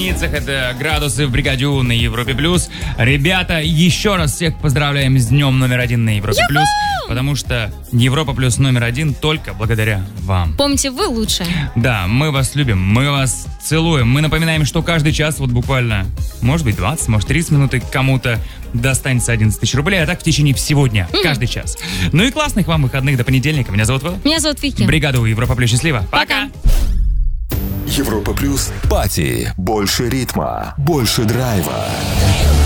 единицах. Это градусы в бригаде У на Европе плюс. Ребята, еще раз всех поздравляем с днем номер 1 на Европе плюс. Потому что Европа плюс номер 1 только благодаря вам. Помните, вы лучшие. Да, мы вас любим, мы вас целуем. Мы напоминаем, что каждый час, вот буквально, может быть 20, может 30 минут, и кому-то достанется 11 тысяч рублей, а так в течение всего дня, каждый час. Ну и классных вам выходных до понедельника. Меня зовут Вэл. Меня зовут Вики. Бригада У, Европа плюс, счастливо. Пока. Европа плюс. Пати. Больше ритма. Больше драйва.